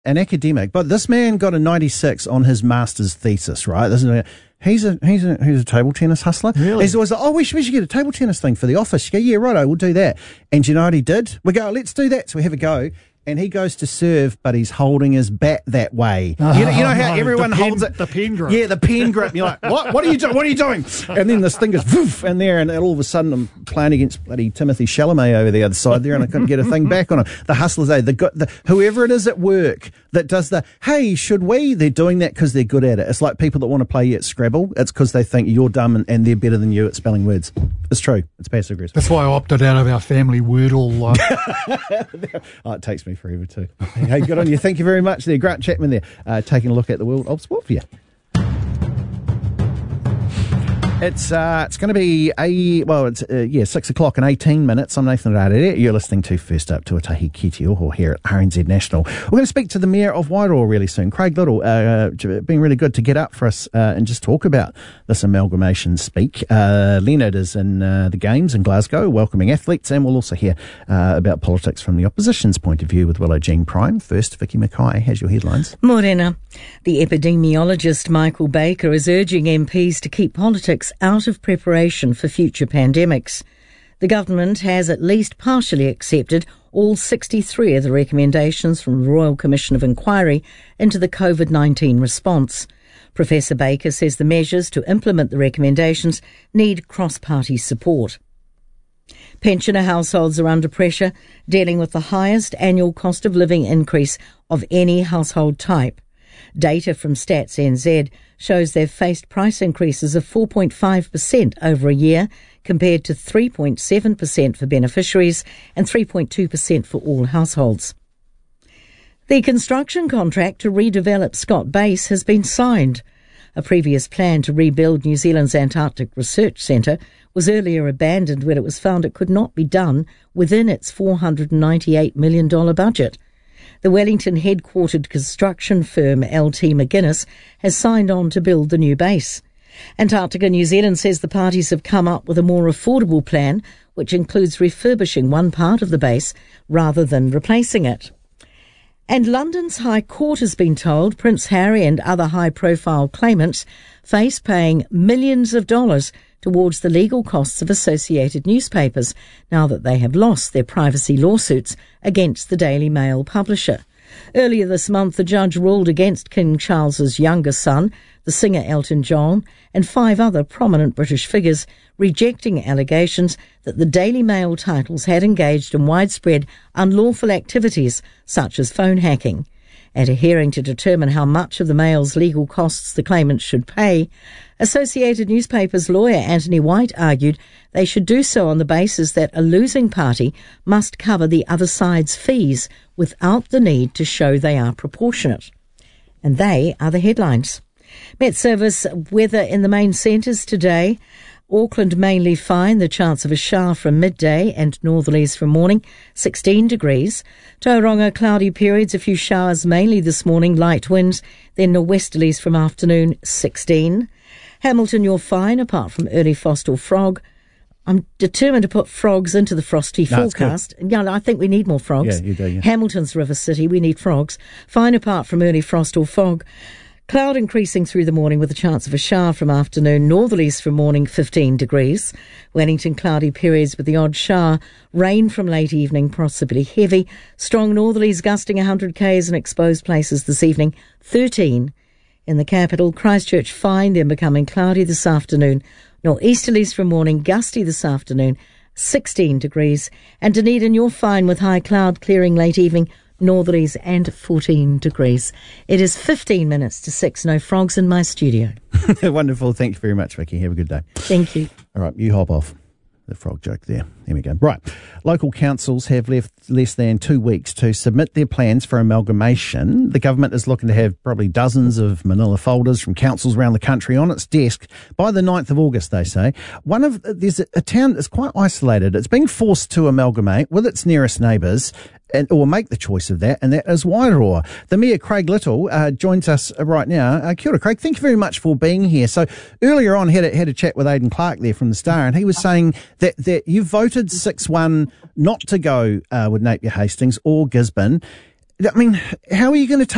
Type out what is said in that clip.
an academic, but this man got a 96 on his master's thesis, right? He's a table tennis hustler. Really? He's always like, we should get a table tennis thing for the office. You go, yeah, righto, we'll do that. And you know what he did? We go, let's do that. So we have a go. And he goes to serve, but he's holding his bat that way. You know how everyone holds it? The pen grip. Yeah, the pen grip. You're like, what are you doing? What are you doing? And then this thing goes woof in there, and all of a sudden I'm playing against bloody Timothy Chalamet over the other side there, and I couldn't get a thing back on him. The hustlers, whoever it is at work that does hey, should we? They're doing that because they're good at it. It's like people that want to play at Scrabble. It's because they think you're dumb and they're better than you at spelling words. It's true. It's passive aggressive. That's why I opted out of our family Wordle. Oh, it takes me forever too. Hey, good on you. Thank you very much there. Grant Chapman there, taking a look at the world of sport for you. It's going to be 6 o'clock and 18 minutes. I'm Nathan Rarere. You're listening to First Up Tuatahi Ki Te Oho here at RNZ National. We're going to speak to the Mayor of Wairoa really soon, Craig Little, being really good to get up for us and just talk about this amalgamation speak. Leonard is in the Games in Glasgow, welcoming athletes, and we'll also hear about politics from the opposition's point of view with Willow Jean Prime. First, Vicky Mackay has your headlines. Morena. The epidemiologist Michael Baker is urging MPs to keep politics out of preparation for future pandemics. The government has at least partially accepted all 63 of the recommendations from the Royal Commission of Inquiry into the COVID-19 response. Professor Baker says the measures to implement the recommendations need cross-party support. Pensioner households are under pressure, dealing with the highest annual cost of living increase of any household type. Data from Stats NZ shows they've faced price increases of 4.5% over a year, compared to 3.7% for beneficiaries and 3.2% for all households. The construction contract to redevelop Scott Base has been signed. A previous plan to rebuild New Zealand's Antarctic Research Centre was earlier abandoned when it was found it could not be done within its $498 million budget. The Wellington headquartered construction firm LT McGuinness has signed on to build the new base. Antarctica New Zealand says the parties have come up with a more affordable plan, which includes refurbishing one part of the base rather than replacing it. And London's High Court has been told Prince Harry and other high-profile claimants face paying millions of dollars towards the legal costs of associated newspapers now that they have lost their privacy lawsuits against the Daily Mail publisher. Earlier this month, the judge ruled against King Charles's younger son, the singer Elton John, and 5 other prominent British figures, rejecting allegations that the Daily Mail titles had engaged in widespread unlawful activities such as phone hacking. At a hearing to determine how much of the Mail's legal costs the claimants should pay, Associated Newspapers lawyer Anthony White argued they should do so on the basis that a losing party must cover the other side's fees without the need to show they are proportionate. And they are the headlines. Met Service weather in the main centres today. Auckland mainly fine, the chance of a shower from midday and northerlies from morning, 16 degrees. Tauranga, cloudy periods, a few showers mainly this morning, light winds, then nor'westerlies from afternoon, 16. Hamilton, you're fine, apart from early frost or fog. I'm determined to put frogs into the frosty forecast. Yeah, I think we need more frogs. Yeah, you do, yeah. Hamilton's River City, we need frogs. Fine apart from early frost or fog. Cloud increasing through the morning with a chance of a shower from afternoon. Northerlies from morning, 15 degrees. Wellington, cloudy periods with the odd shower. Rain from late evening, possibly heavy. Strong northerlies gusting 100 k's in exposed places this evening, 13. In the capital, Christchurch fine, then becoming cloudy this afternoon. Nor'easterlies from morning, gusty this afternoon, 16 degrees. And Dunedin, you're fine with high cloud clearing late evening, northerlies and 14 degrees. It is 15 minutes to 6. No frogs in my studio. Wonderful. Thank you very much, Vicky. Have a good day. Thank you. All right, you hop off. The frog joke there. There we go. Right. Local councils have left less than 2 weeks to submit their plans for amalgamation. The government is looking to have probably dozens of manila folders from councils around the country on its desk by the 9th of August, they say. There's a town that's quite isolated. It's being forced to amalgamate with its nearest neighbours, or make the choice of that, and that is Wairoa. The Mayor, Craig Little, joins us right now. Kia ora, Craig. Thank you very much for being here. So earlier on, had a chat with Aidan Clark there from the Star, and he was saying that you voted 6-1 not to go with Napier Hastings or Gisborne. I mean, how are you going to